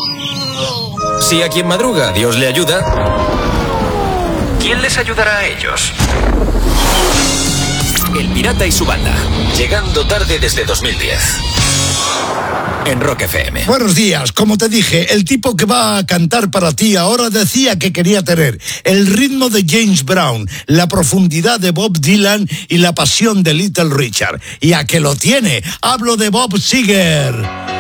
Si a quien madruga Dios le ayuda, ¿quién les ayudará a ellos? El Pirata y su banda, llegando tarde desde 2010. En Rock FM. Buenos días, como te dije, el tipo que va a cantar para ti ahora decía que quería tener el ritmo de James Brown, la profundidad de Bob Dylan y la pasión de Little Richard. Y a que lo tiene, hablo de Bob Seger.